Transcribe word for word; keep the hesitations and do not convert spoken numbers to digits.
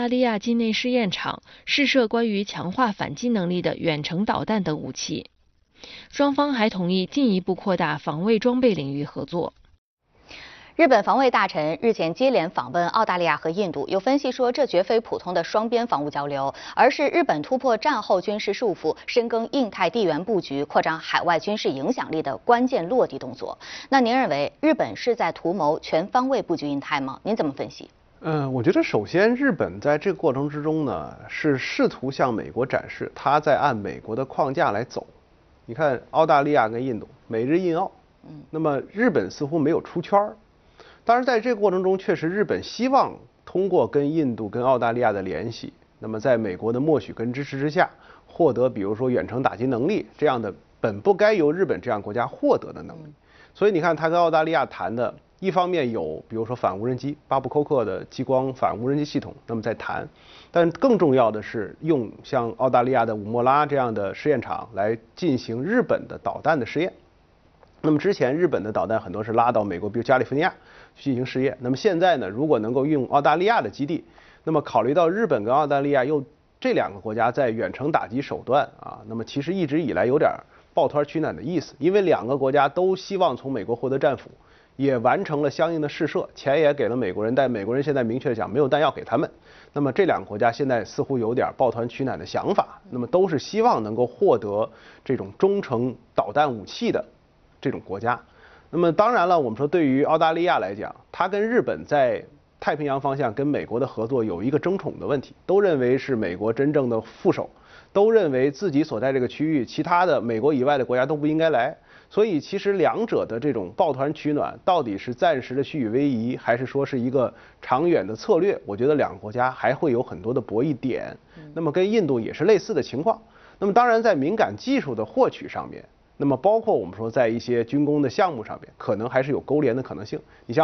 大利亚境内试验场试射关于强化反击能力的远程导弹等武器。双方还同意进一步扩大防卫装备领域合作。 日本防卫大臣日前接连访问澳大利亚和印度，有分析说，这绝非普通的双边防务交流，而是日本突破战后军事束缚，深耕印太地缘布局，扩张海外军事影响力的关键落地动作。那您认为日本是在图谋全方位布局印太吗？您怎么分析？ 嗯，我觉得首先日本在这个过程之中呢，是试图向美国展示它在按美国的框架来走。你看澳大利亚跟印度，美日印澳，嗯，那么日本似乎没有出圈儿。当然，在这个过程中，确实日本希望通过跟印度、跟澳大利亚的联系，那么在美国的默许跟支持之下，获得比如说远程打击能力这样的本不该由日本这样国家获得的能力。所以你看，他跟澳大利亚谈的，一方面有比如说反无人机，巴布扣克的激光反无人机系统，那么在谈，但更重要的是用像澳大利亚的武莫拉这样的试验场来进行日本的导弹的试验。那么之前日本的导弹很多是拉到美国，比如加利福尼亚去进行试验。那么现在呢，如果能够用澳大利亚的基地，那么考虑到日本跟澳大利亚又这两个国家在远程打击手段啊，那么其实一直以来有点抱团取暖的意思，因为两个国家都希望从美国获得战俘，也完成了相应的试射，钱也给了美国人，但美国人现在明确讲没有弹药给他们。那么这两个国家现在似乎有点抱团取暖的想法，那么都是希望能够获得这种中程导弹武器的这种国家。那么当然了，我们说对于澳大利亚来讲，它跟日本在太平洋方向跟美国的合作有一个争宠的问题，都认为是美国真正的副手，都认为自己所在这个区域其他的美国以外的国家都不应该来。所以其实两者的这种抱团取暖到底是暂时的虚与委蛇，还是说是一个长远的策略，我觉得两个国家还会有很多的博弈点。那么跟印度也是类似的情况。那么当然在敏感技术的获取上面，那么包括我们说在一些军工的项目上面，可能还是有勾连的可能性。你像